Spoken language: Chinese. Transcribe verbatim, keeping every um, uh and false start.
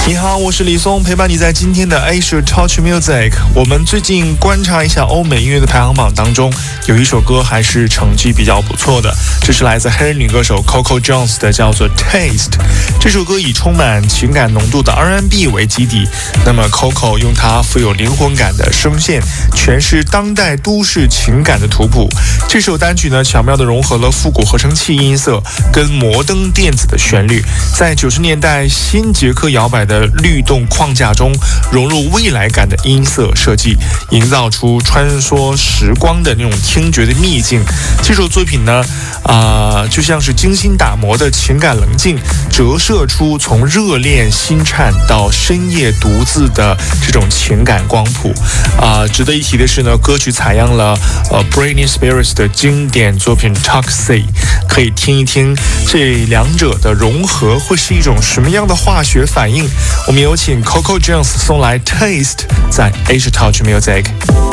你好，我是李松，陪伴你在今天的 Asia Touch Music。我们最近观察一下欧美音乐的排行榜当中，有一首歌还是成绩比较不错的，这是来自黑人女歌手 Coco Jones 的，叫做 Taste。这首歌以充满情感浓度的 R and B 为基底，那么 Coco 用它富有灵魂感的声线诠释当代都市情感的图谱。这首单曲呢，巧妙地融合了复古合成器音色跟摩登电子的旋律，在九十年代新捷克摇摆的律动框架中融入未来感的音色设计，营造出穿梭时光的那种听觉的秘境。这首作品呢，啊、呃，就像是精心打磨的情感棱镜，折射出从热恋心颤到深夜独自的这种情感光谱。啊、呃，值得一提的是呢，歌曲采样了呃 Britney Spears 的经典作品 Toxic， 可以听一听这两者的融合会是一种什么样的化学反应。我们有请 Coco Jones 送来 Taste 在 Asia Touch Music。